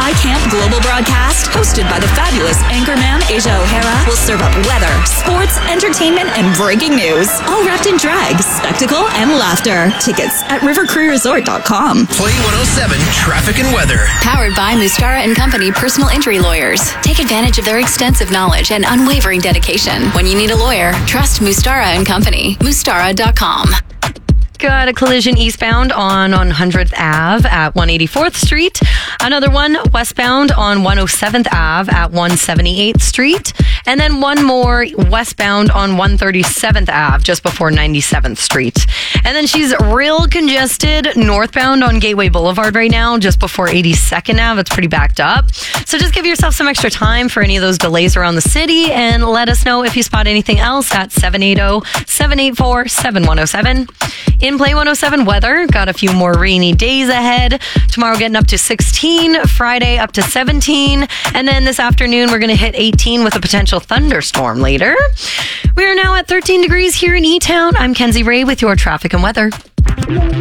iCamp Global broadcast, hosted by the fabulous anchorman Asia O'Hara, will serve up weather, sports, entertainment, and breaking news, all wrapped in drag, spectacle, and laughter. Tickets at rivercrewresort.com. Play 107 Traffic and Weather. Powered by Mustara & Company Personal Injury Lawyers. Take advantage of their extensive knowledge and unwavering dedication. When you need a lawyer, trust Mustara & Company. Mustara.com. Got a collision eastbound on 100th Ave at 184th Street. Another one westbound on 107th Ave at 178th Street. And then one more westbound on 137th Ave just before 97th Street. And then she's real congested northbound on Gateway Boulevard right now just before 82nd Ave. It's pretty backed up. So just give yourself some extra time for any of those delays around the city and let us know if you spot anything else at 780-784-7107. In Play 107 weather, got a few more rainy days ahead. Tomorrow getting up to 16, Friday up to 17, and then this afternoon we're going to hit 18 with a potential thunderstorm later. We are now at 13 degrees here in E-Town. I'm Kenzie Ray with your traffic and weather.